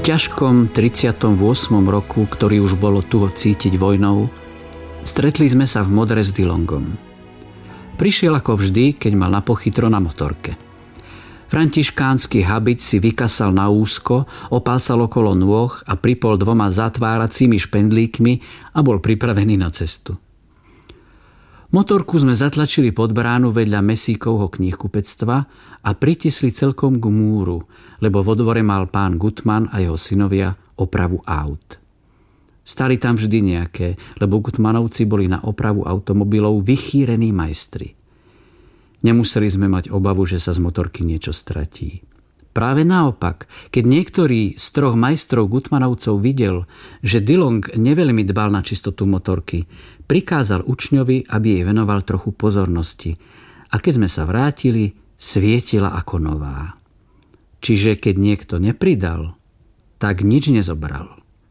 ťažkom 38. roku, ktorý už bolo tuho cítiť vojnou, stretli sme sa v Modre s Dillongom. Prišiel ako vždy, keď mal na pochytro na motorke. Františkánsky habit si vykasal na úzko, opásal okolo nôh a pripol 2 zatváracími špendlíkmi a bol pripravený na cestu. Motorku sme zatlačili pod bránu vedľa Mesíkovho knihkupectva a pritisli celkom k múru, lebo vo dvore mal pán Gutman a jeho synovia opravu aut. Stali tam vždy nejaké, lebo Gutmanovci boli na opravu automobilov vychýrení majstri. Nemuseli sme mať obavu, že sa z motorky niečo stratí. Práve naopak, keď niektorý z 3 majstrov Gutmanovcov videl, že Dillong neveľmi dbal na čistotu motorky, prikázal učňovi, aby jej venoval trochu pozornosti. A keď sme sa vrátili, svietila ako nová. Čiže keď niekto nepridal, tak nič nezobral.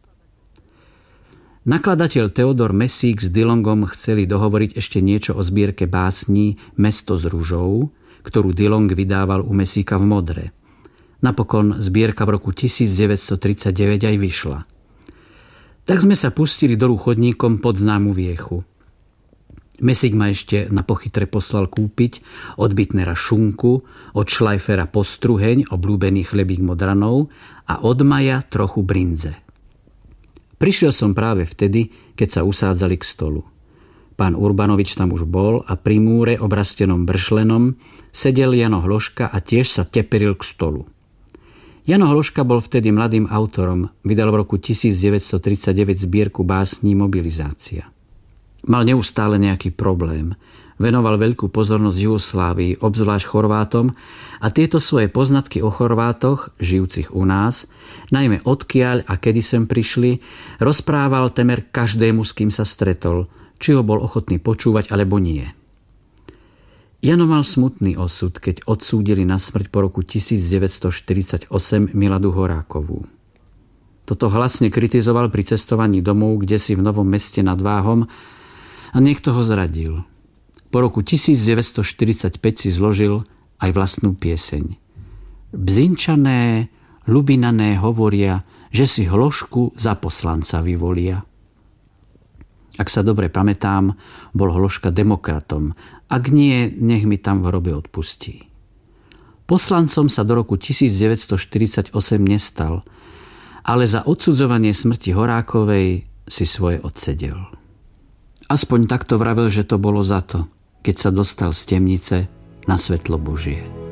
Nakladateľ Theodor Mesík s Dillongom chceli dohovoriť ešte niečo o zbierke básní Mesto s ružou, ktorú Dillong vydával u Mesíka v Modre. Napokon zbierka v roku 1939 aj vyšla. Tak sme sa pustili dolu chodníkom pod známu viechu. Mesík ma ešte na pochytre poslal kúpiť od Bitnera šunku, od Schleifera postruheň, obľúbený chlebík Modranov a od Maja trochu brinze. Prišiel som práve vtedy, keď sa usádzali k stolu. Pán Urbanovič tam už bol a pri múre obrastenom bršlenom sedel Jano Hloška a tiež sa teperil k stolu. Jano Hloška bol vtedy mladým autorom, vydal v roku 1939 zbierku básní Mobilizácia. Mal neustále nejaký problém. Venoval veľkú pozornosť Jugoslávii, obzvlášť Chorvátom, a tieto svoje poznatky o Chorvátoch, žijúcich u nás, najmä odkiaľ a kedy sem prišli, rozprával temer každému, s kým sa stretol, či ho bol ochotný počúvať alebo nie. Jano mal smutný osud, keď odsúdili na smrť po roku 1948 Miladu Horákovú. Toto hlasne kritizoval pri cestovaní domov, kdesi v Novom Meste nad Váhom, a niekto ho zradil. Po roku 1945 si zložil aj vlastnú pieseň. Bzinčané, ľubinané hovoria, že si Hlošku za poslanca vyvolia. Ak sa dobre pamätám, bol Hloška demokratom. Ak nie, nech mi tam v hrobe odpustí. Poslancom sa do roku 1948 nestal, ale za odsudzovanie smrti Horákovej si svoje odsedel. Aspoň takto vravel, že to bolo za to, keď sa dostal z temnice na svetlo Božie.